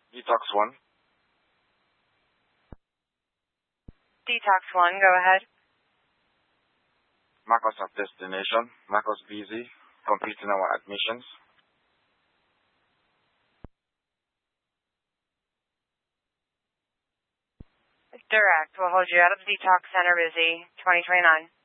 Detox 1. Detox 1, go ahead. Marcos of destination. Marcos busy. Completing our admissions. Direct. We'll hold you out of the Detox Center busy. 2029.